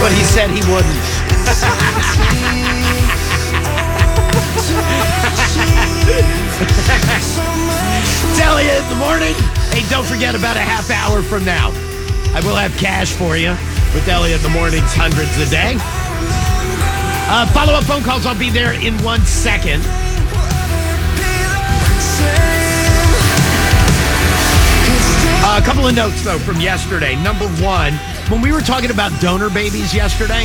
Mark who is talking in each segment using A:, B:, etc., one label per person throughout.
A: but he said he wouldn't. It's Elliot in the morning. Hey, don't forget, about a half hour from now, I will have cash for you with Elliot in the mornings, hundreds a day. Follow-up phone calls. I'll be there in 1 second. A couple of notes, though, from yesterday. Number one, when we were talking about donor babies yesterday,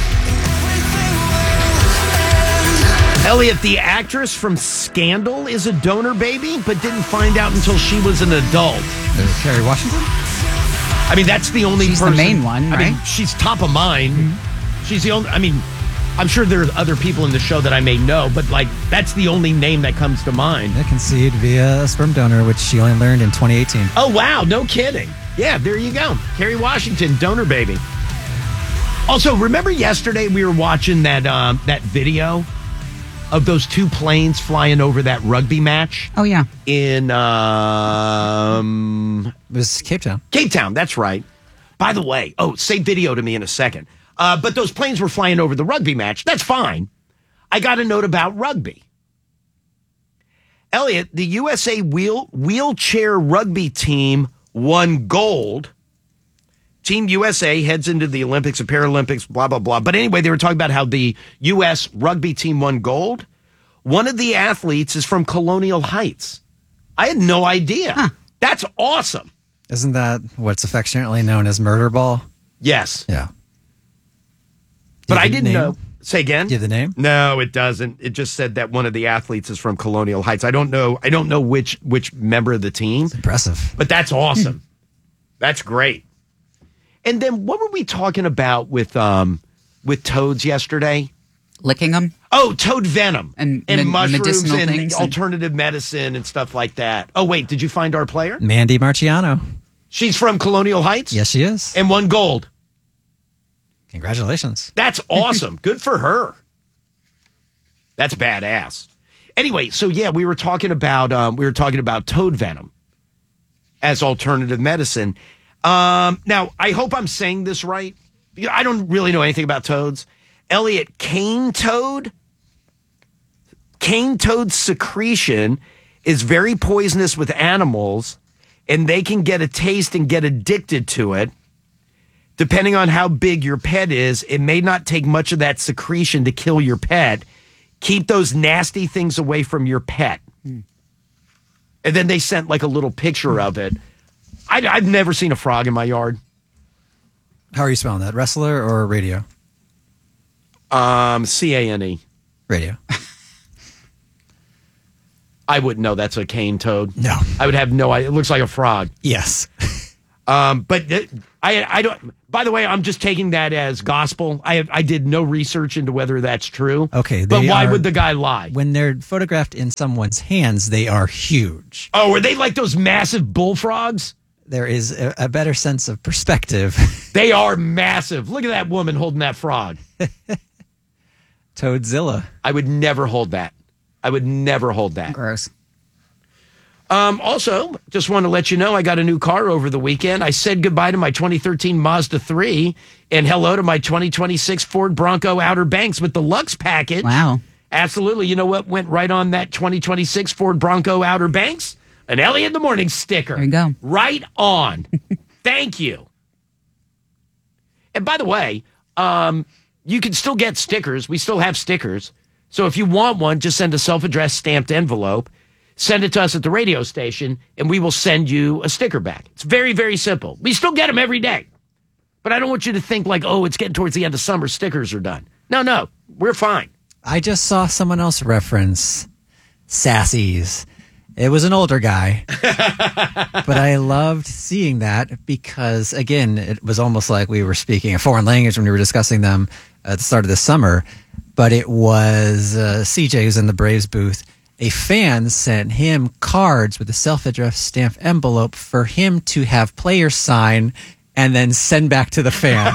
A: Elliot, the actress from Scandal, is a donor baby, but didn't find out until she was an adult.
B: Kerry Washington?
A: I mean, that's the only
C: She's
A: person.
C: the main one, right?
A: I mean, she's top of mind. Mm-hmm. She's the only, I mean, I'm sure there are other people in the show that I may know, but, like, that's the only name that comes to mind.
B: They conceived via a sperm donor, which she only learned in 2018.
A: Oh, wow. No kidding. Yeah, there you go. Kerry Washington, donor baby. Also, remember yesterday we were watching that video of those two planes flying over that rugby match?
C: Oh, yeah.
A: In,
B: It was Cape Town.
A: Cape Town, that's right. By the way, say video to me in a second. But those planes were flying over the rugby match. That's fine. I got a note about rugby. Elliot, the USA wheelchair rugby team won gold. Team USA heads into the Olympics and Paralympics, blah, blah, blah. But anyway, they were talking about how the U.S. rugby team won gold. One of the athletes is from Colonial Heights. I had no idea. Huh. That's awesome.
B: Isn't that what's affectionately known as murder ball?
A: Yes.
B: Yeah.
A: But I didn't know. Say again?
B: Do you have the name?
A: No, it doesn't. It just said that one of the athletes is from Colonial Heights. I don't know which member of the team.
B: It's impressive.
A: But that's awesome. That's great. And then what were we talking about with toads yesterday?
C: Licking them?
A: Oh, toad venom.
C: And
A: mushrooms and
C: things
A: alternative medicine and stuff like that. Oh, wait, did you find our player?
B: Mandy Marciano.
A: She's from Colonial Heights?
B: Yes, she is.
A: And won gold.
B: Congratulations.
A: That's awesome. Good for her. That's badass. Anyway, so yeah, we were talking about toad venom as alternative medicine. Now, I hope I'm saying this right. I don't really know anything about toads. Elliot, cane toad secretion is very poisonous with animals, and they can get a taste and get addicted to it. Depending on how big your pet is, it may not take much of that secretion to kill your pet. Keep those nasty things away from your pet. And then they sent like a little picture of it. I've never seen a frog in my yard.
B: How are you spelling that? Wrestler or radio?
A: CANE.
B: Radio.
A: I wouldn't know that's a cane toad.
B: No.
A: I would have no idea. It looks like a frog.
B: Yes.
A: But I don't. By the way, I'm just taking that as gospel. I did no research into whether that's true.
B: Okay,
A: but why would the guy lie?
B: When they're photographed in someone's hands, they are huge.
A: Oh, are they like those massive bullfrogs?
B: There is a better sense of perspective.
A: They are massive. Look at that woman holding that frog.
B: Toadzilla.
A: I would never hold that.
C: Gross.
A: Also, just want to let you know I got a new car over the weekend. I said goodbye to my 2013 Mazda 3 and hello to my 2026 Ford Bronco Outer Banks with the Lux package.
C: Wow.
A: Absolutely. You know what went right on that 2026 Ford Bronco Outer Banks? An Elliot in the Morning sticker.
C: There you go.
A: Right on. Thank you. And by the way, you can still get stickers. We still have stickers. So if you want one, just send a self-addressed stamped envelope. Send it to us at the radio station, and we will send you a sticker back. It's very, very simple. We still get them every day. But I don't want you to think like, oh, it's getting towards the end of summer, stickers are done. No, we're fine.
B: I just saw someone else reference Sassies. It was an older guy. But I loved seeing that because, again, it was almost like we were speaking a foreign language when we were discussing them at the start of the summer. But it was CJ who's in the Braves booth. A fan sent him cards with a self-addressed stamped envelope for him to have players sign and then send back to the fan.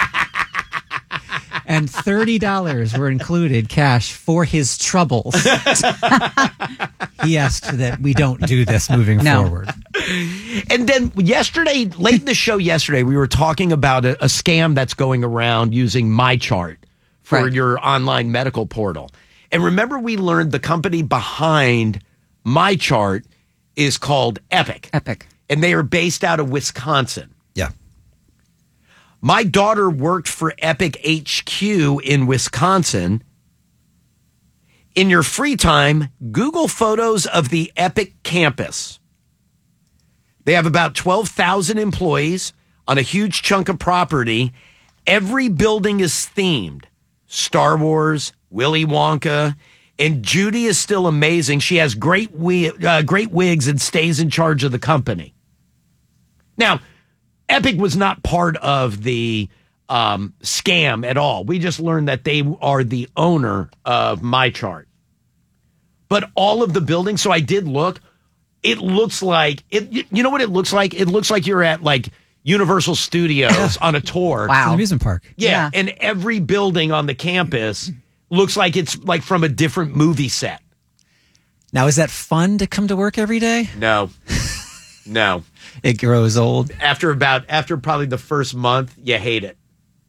B: And $30 were included cash for his troubles. He asked that we don't do this moving forward.
A: And then yesterday, late in the show yesterday, we were talking about a scam that's going around using MyChart for your online medical portal. And remember, we learned the company behind MyChart is called Epic.
C: Epic.
A: And they are based out of Wisconsin.
B: Yeah.
A: My daughter worked for Epic HQ in Wisconsin. In your free time, Google photos of the Epic campus. They have about 12,000 employees on a huge chunk of property. Every building is themed. Star Wars, Willy Wonka, and Judy is still amazing. She has great wigs and stays in charge of the company. Now, Epic was not part of the scam at all. We just learned that they are the owner of MyChart. But all of the buildings, so I did look, it looks like, you know what it looks like? It looks like you're at like Universal Studios on a tour.
B: It's an amusement park.
A: Yeah, and every building on the campus looks like it's like from a different movie set.
B: Now, is that fun to come to work every day?
A: No. No.
B: It grows old.
A: After probably the first month, you hate it.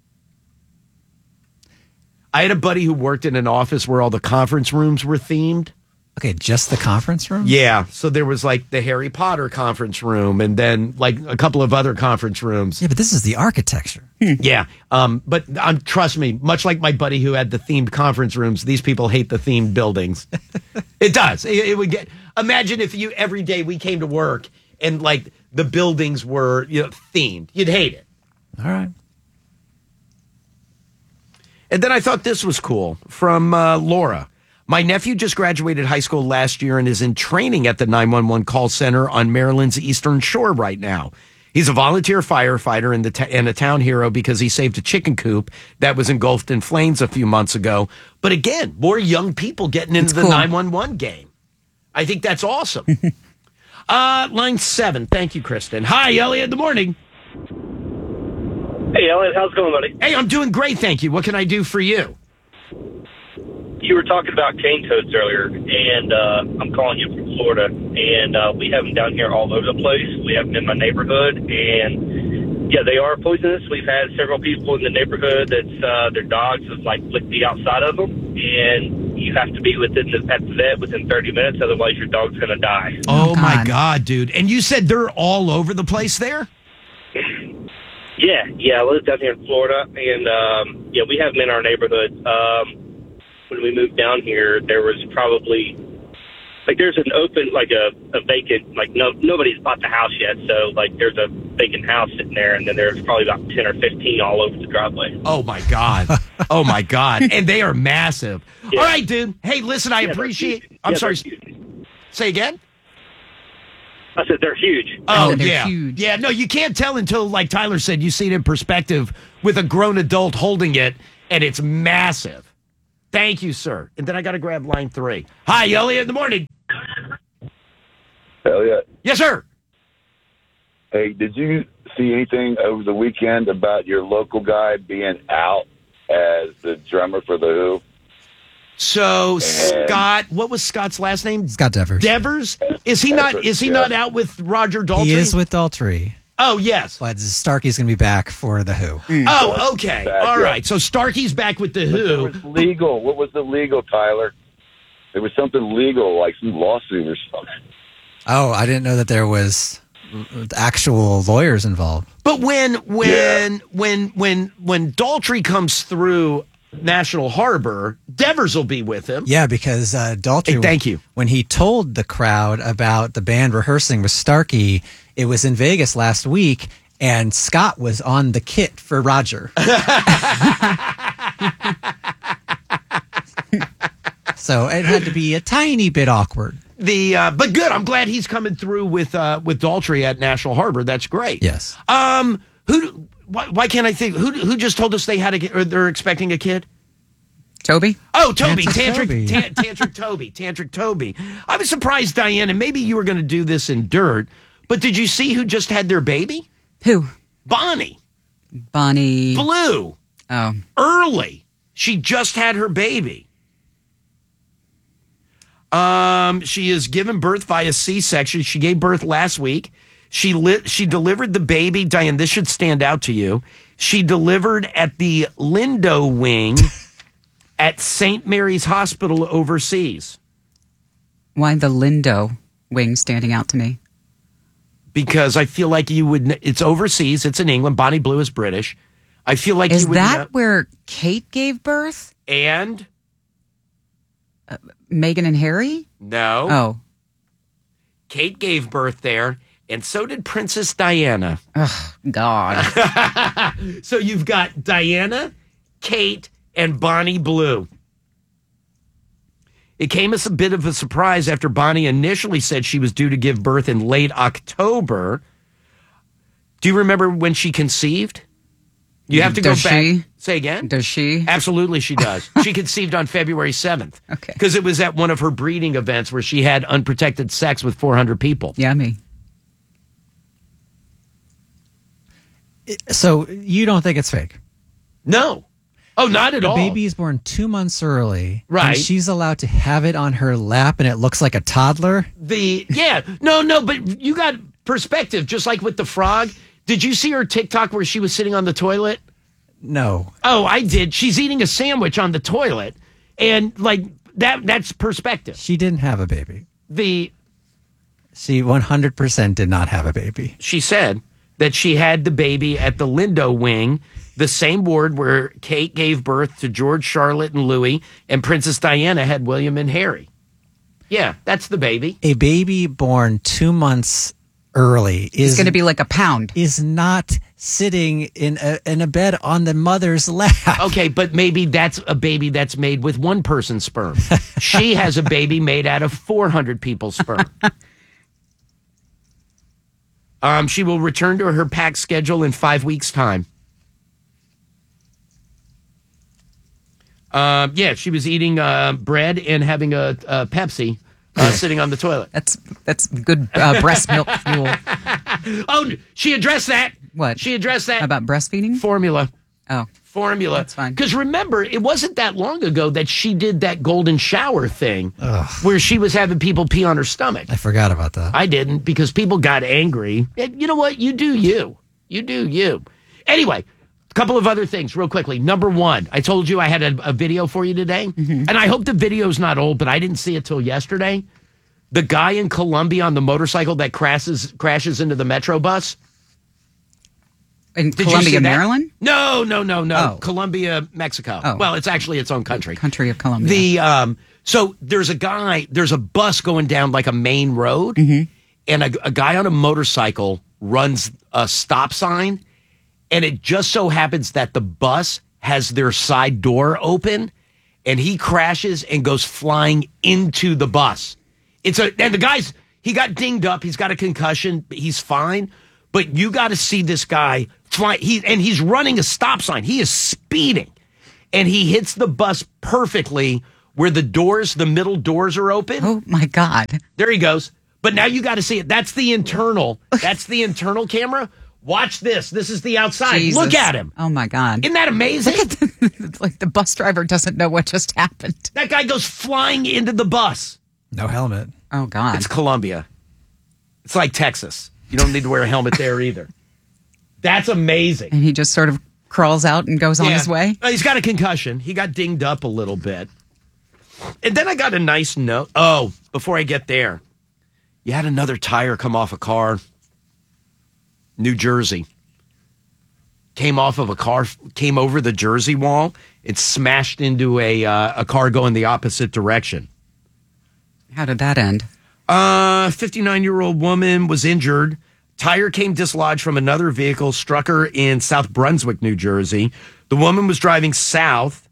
A: I had a buddy who worked in an office where all the conference rooms were themed.
B: Okay, just the conference room?
A: Yeah, so there was like the Harry Potter conference room and then like a couple of other conference rooms.
B: Yeah, but this is the architecture.
A: Yeah, but trust me, much like my buddy who had the themed conference rooms, these people hate the themed buildings. It does. It would get. Imagine if every day we came to work and like the buildings were themed. You'd hate it.
B: All right.
A: And then I thought this was cool from Laura. My nephew just graduated high school last year and is in training at the 911 call center on Maryland's Eastern Shore right now. He's a volunteer firefighter and a town hero because he saved a chicken coop that was engulfed in flames a few months ago. But again, more young people getting into the 911 game. I think that's awesome. Line 7. Thank you, Kristen. Hi, Elliot. Good morning.
D: Hey, Elliot. How's it going, buddy?
A: Hey, I'm doing great, thank you. What can I do for you?
D: You were talking about cane toads earlier, and I'm calling you from Florida, and we have them down here all over the place. We have them in my neighborhood, and yeah, they are poisonous. We've had several people in the neighborhood that's their dogs have like licked the outside of them, and you have to be at the vet within 30 minutes, otherwise your dog's going to die.
A: Oh my God, dude! And you said they're all over the place there?
D: Yeah, I live down here in Florida, and yeah, we have them in our neighborhood. When we moved down here, there was probably like there's an open like a vacant like nobody's bought the house yet, so like there's a vacant house sitting there, and then there's probably about 10 or 15 all over the driveway.
A: Oh my God! Oh my God! And they are massive.
D: Yeah.
A: All right, dude. Hey, listen, I appreciate. I'm sorry. Say again.
D: I said they're huge.
A: Oh,
C: they're
A: yeah.
C: huge.
A: Yeah, no, you can't tell until, like Tyler said, you see it in perspective with a grown adult holding it, and it's massive. Thank you, sir. And then I got to grab line 3. Hi, Elliot. In the morning.
E: Elliot.
A: Yes, sir.
E: Hey, did you see anything over the weekend about your local guy being out as the drummer for The Who?
A: So Scott, what was Scott's last name?
B: Scott Devers.
A: Devers? Is he not? Is he not out with Roger Daltrey?
B: He is with Daltrey.
A: Oh yes.
B: But Starkey's going to be back for The Who.
A: Oh, okay. All right. So Starkey's back with The Who.
E: It was legal. What was the legal, Tyler? There was something legal, like some lawsuit or something.
B: Oh, I didn't know that there was actual lawyers involved.
A: But when Daltrey comes through National Harbor, Devers will be with him.
B: Yeah, because Daltrey.
A: Hey, thank you.
B: When he told the crowd about the band rehearsing with Starkey, it was in Vegas last week, and Scott was on the kit for Roger. So it had to be a tiny bit awkward.
A: But good. I'm glad he's coming through with Daltrey at National Harbor. That's great.
B: Yes.
A: Why can't I think? Who just told us they had or they're expecting a kid?
C: Toby?
A: Oh, Toby.
B: Tantric
A: Tantric Toby. I was surprised, Diane, and maybe you were going to do this in dirt, but did you see who just had their baby?
C: Who?
A: Bonnie.
C: Blue. Oh.
A: Early. She just had her baby. She is given birth via C-section. She gave birth last week. She delivered the baby, Diane, this should stand out to you. She delivered at the Lindo wing at St. Mary's Hospital overseas.
C: Why the Lindo wing standing out to me?
A: Because I feel like you would. It's overseas. It's in England. Bonnie Blue is British. I feel like
C: is
A: you would.
C: Is that where Kate gave birth?
A: And
C: Meghan and Harry?
A: No.
C: Oh,
A: Kate gave birth there, and so did Princess Diana.
C: Oh, God.
A: So you've got Diana, Kate, and Bonnie Blue. It came as a bit of a surprise after Bonnie initially said she was due to give birth in late October. Do you remember when she conceived? You have to go back. Say again?
C: Does she?
A: Absolutely, she does. She conceived on February 7th.
C: Okay.
A: Because it was at one of her breeding events where she had unprotected sex with 400 people.
C: Yummy.
B: So you don't think it's fake?
A: No. Oh, not at all.
B: The baby is born 2 months early.
A: Right.
B: And she's allowed to have it on her lap and it looks like a toddler?
A: No, but you got perspective, just like with the frog. Did you see her TikTok where she was sitting on the toilet?
B: No.
A: Oh, I did. She's eating a sandwich on the toilet. And like that's perspective.
B: She didn't have a baby. She 100% did not have a baby.
A: She said that she had the baby at the Lindo wing, the same ward where Kate gave birth to George, Charlotte, and Louis, and Princess Diana had William and Harry. Yeah, that's the baby.
B: A baby born 2 months early is
C: going to be like a pound.
B: Is not sitting in a bed on the mother's lap.
A: Okay, but maybe that's a baby that's made with one person's sperm. She has a baby made out of 400 people's sperm. She will return to her packed schedule in 5 weeks' time. She was eating bread and having a Pepsi sitting on the toilet.
C: That's good breast milk fuel.
A: Oh, she addressed that.
C: What?
A: She addressed that.
C: About breastfeeding?
A: Formula.
C: Oh.
A: Formula.
C: That's fine.
A: Because remember, it wasn't that long ago that she did that golden shower thing where she was having people pee on her stomach.
B: I forgot about that.
A: I didn't because people got angry. And you know what? You do you. You do you. Anyway, a couple of other things real quickly. Number one, I told you I had a video for you today. Mm-hmm. And I hope the video's not old, but I didn't see it till yesterday. The guy in Colombia on the motorcycle that crashes into the Metro bus.
C: In Colombia, Maryland?
A: No.
C: Oh.
A: Colombia, Mexico.
C: Oh.
A: Well, it's actually its own country.
C: Country of Colombia.
A: So there's a bus going down like a main road, and a guy on a motorcycle runs a stop sign, and it just so happens that the bus has their side door open, and he crashes and goes flying into the bus. And the guy's, he got dinged up, he's got a concussion, he's fine, but you got to see this guy fly. He's running a stop sign. He is speeding, and he hits the bus perfectly where the middle doors are open.
C: Oh my God!
A: There he goes. But now you got to see it. That's the internal. That's the internal camera. Watch this. This is the outside.
C: Jesus.
A: Look at him.
C: Oh my God!
A: Isn't that amazing?
C: Like the bus driver doesn't know what just happened.
A: That guy goes flying into the bus.
B: No helmet.
C: Oh God!
A: It's Colombia. It's like Texas. You don't need to wear a helmet there either. That's amazing.
C: And he just sort of crawls out and goes on his way?
A: He's got a concussion. He got dinged up a little bit. And then I got a nice note. Oh, before I get there, you had another tire come off a car. New Jersey. Came off of a car, came over the Jersey wall. It smashed into a car going the opposite direction.
C: How did that end?
A: 59-year-old woman was injured. Tire came dislodged from another vehicle, struck her in South Brunswick, New Jersey. The woman was driving south.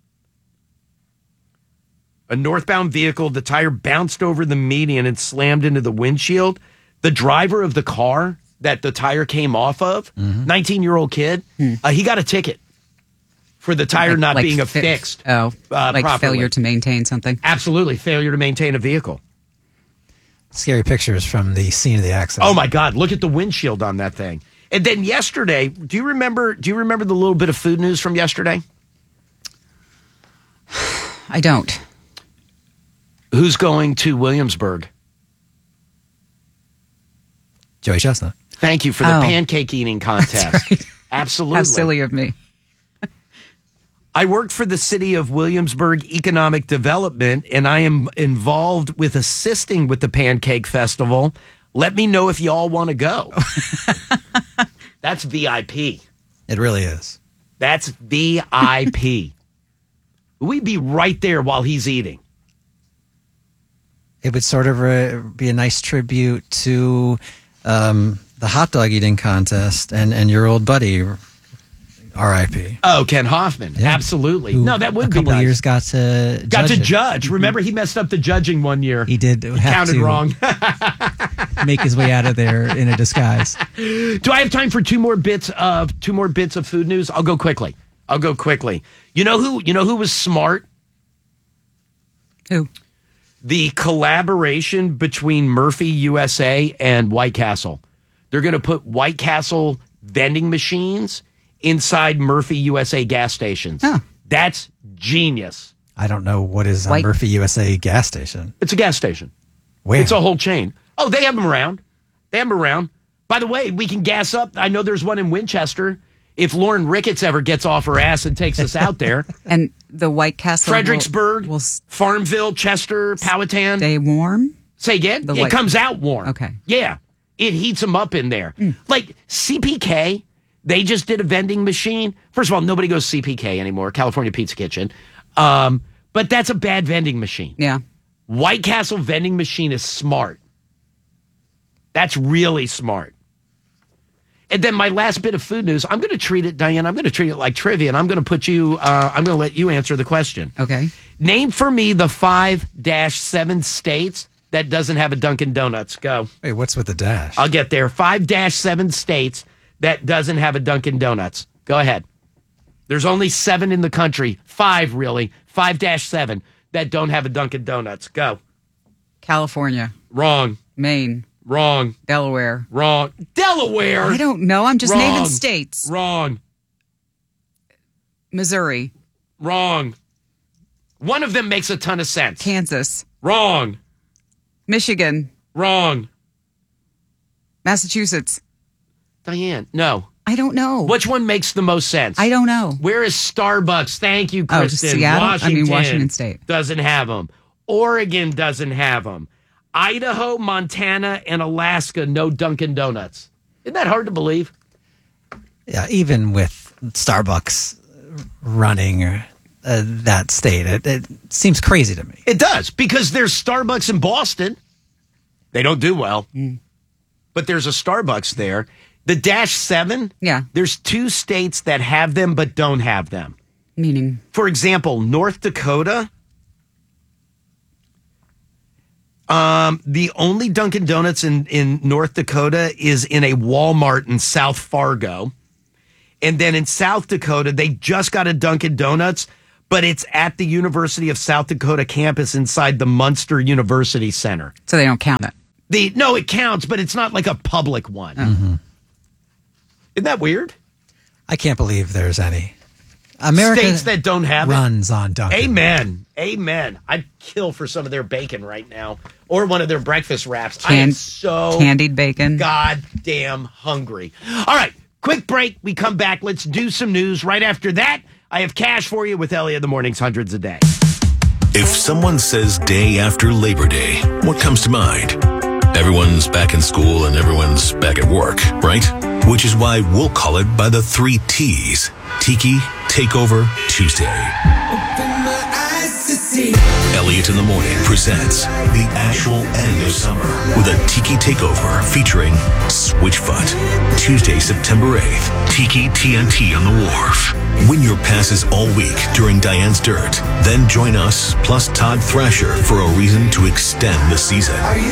A: A northbound vehicle, the tire bounced over the median and slammed into the windshield. The driver of the car that the tire came off of, 19-year-old kid, he got a ticket for the tire not being affixed.
C: Like
A: properly.
C: Failure to maintain something?
A: Absolutely, failure to maintain a vehicle.
B: Scary pictures from the scene of the accident.
A: Oh my God! Look at the windshield on that thing. And then yesterday, do you remember the little bit of food news from yesterday?
C: I don't.
A: Who's going to Williamsburg?
B: Joey Chestnut.
A: Thank you for the
C: Oh.
A: pancake eating contest.
C: right.
A: Absolutely.
C: How silly of me.
A: I work for the city of Williamsburg Economic Development, and I am involved with assisting with the Pancake Festival. Let me know if y'all want to go. That's VIP.
B: It really is.
A: That's VIP. We'd be right there while he's eating.
B: It would sort of be a nice tribute to the hot dog eating contest and your old buddy, R.I.P.
A: Oh, Ken Hoffman.
B: Yeah.
A: Absolutely.
B: Who
A: No, that would
B: a
A: be
B: couple
A: nice.
B: years got to
A: judge.
B: it.
A: Remember, he messed up the judging one year.
B: He did
A: He
B: have
A: counted
B: to
A: wrong.
B: make his way out of there in a disguise.
A: Do I have time for two more bits of food news? I'll go quickly. You know who was smart?
C: Who?
A: The collaboration between Murphy USA and White Castle. They're going to put White Castle vending machines inside Murphy USA gas stations.
C: Huh.
A: That's genius.
B: I don't know what is a
C: White-
B: Murphy USA gas station.
A: It's a gas station.
B: Where?
A: It's a whole chain. Oh, they have them around. By the way, we can gas up. I know there's one in Winchester. If Lauren Ricketts ever gets off her ass and takes us out there.
C: And the White Castle
A: Fredericksburg,
C: will
A: Farmville, Chester, Powhatan.
C: stay warm.
A: Say again?
C: The
A: It
C: White-
A: comes out warm.
C: Okay.
A: Yeah. It heats them up in there. Like CPK, they just did a vending machine. First of all, nobody goes CPK anymore, California Pizza Kitchen. But that's a bad vending machine.
C: Yeah.
A: White Castle vending machine is smart. That's really smart. And then my last bit of food news, I'm going to treat it, Diane, I'm going to treat it like trivia, and I'm going to let you answer the question.
C: Okay.
A: Name for me the 5-7 states that doesn't have a Dunkin' Donuts. Go.
B: Wait, what's with the dash?
A: I'll get there. 5-7 states that doesn't have a Dunkin' Donuts. Go ahead. There's only 7 in the country. 5, really. 5-7 that don't have a Dunkin' Donuts. Go.
C: California,
A: Wrong.
C: Maine,
A: Wrong.
C: Delaware.
A: Wrong. Delaware.
C: I don't know. I'm just
A: Wrong.
C: naming states.
A: Wrong.
C: Missouri,
A: Wrong. One of them makes a ton of sense.
C: Kansas,
A: Wrong.
C: Michigan,
A: Wrong.
C: Massachusetts.
A: Diane, no.
C: I don't know.
A: Which one makes the most sense?
C: I don't know.
A: Where is Starbucks? Thank you,
C: Oh, just
A: Kristen.
C: Seattle? Washington State.
A: Doesn't have them. Oregon doesn't have them. Idaho, Montana, and Alaska, no Dunkin' Donuts. Isn't that hard to believe?
B: Yeah, even with Starbucks running that state, it seems crazy to me.
A: It does, because there's Starbucks in Boston. They don't do well. But there's a Starbucks there. The -7,
C: Yeah.
A: there's 2 states that have them but don't have them.
C: Meaning,
A: For example, North Dakota, the only Dunkin' Donuts in North Dakota is in a Walmart in South Fargo. And then in South Dakota, they just got a Dunkin' Donuts, but it's at the University of South Dakota campus inside the Munster University Center.
C: so they don't count it.
A: No, it counts, but it's not like a public one. Isn't that weird?
B: I can't believe there's any. America
A: States that don't have it.
B: runs on Dunkin'.
A: Amen. Amen. I'd kill for some of their bacon right now or one of their breakfast wraps. I am so
C: Candied bacon.
A: goddamn hungry. All right, quick break. We come back. Let's do some news. Right after that, I have cash for you with Ellie of the Mornings, hundreds a day.
F: If someone says day after Labor Day, what comes to mind? Everyone's back in school and everyone's back at work, right? Which is why we'll call it by the 3 T's. Tiki Takeover Tuesday. Elliot in the Morning presents the actual end of summer with a Tiki Takeover featuring Switchfoot. Tuesday, September 8th, Tiki TNT on the Wharf. Win your passes all week during Diane's Dirt. Then join us plus Todd Thrasher for a reason to extend the season.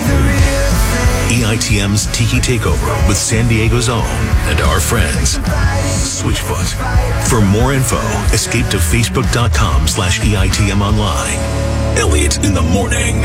F: EITM's Tiki Takeover with San Diego's own and our friends, Switchfoot. For more info, escape to facebook.com/EITM online. Elliot in the Morning.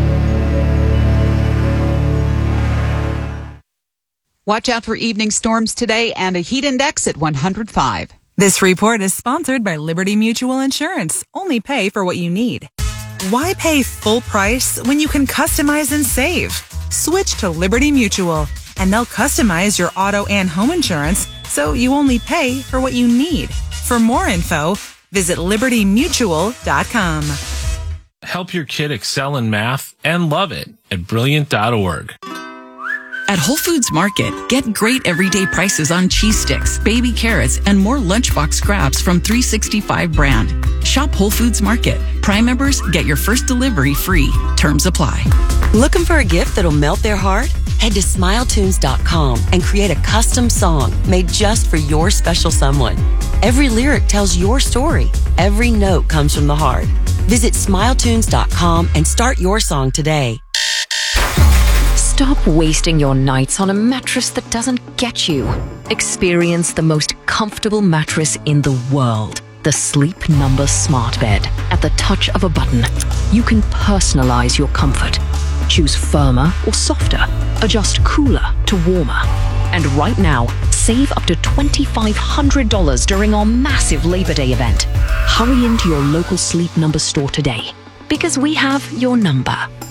G: Watch out for evening storms today and a heat index at 105.
H: This report is sponsored by Liberty Mutual Insurance. Only pay for what you need. Why pay full price when you can customize and save? Switch to Liberty Mutual. and they'll customize your auto and home insurance so you only pay for what you need. For more info, visit libertymutual.com.
I: Help your kid excel in math and love it at brilliant.org.
J: At Whole Foods Market, get great everyday prices on cheese sticks, baby carrots, and more lunchbox scraps from 365 brand. Shop Whole Foods Market. Prime members get your first delivery free. Terms apply.
K: Looking for a gift that'll melt their heart? Head to SmileTunes.com and create a custom song made just for your special someone. Every lyric tells your story. Every note comes from the heart. Visit SmileTunes.com and start your song today.
L: Stop wasting your nights on a mattress that doesn't get you. Experience the most comfortable mattress in the world. The Sleep Number Smart Bed. At the touch of a button, you can personalize your comfort. Choose firmer or softer. Adjust cooler to warmer. And right now, save up to $2,500 during our massive Labor Day event. Hurry into your local Sleep Number store today, because we have your number.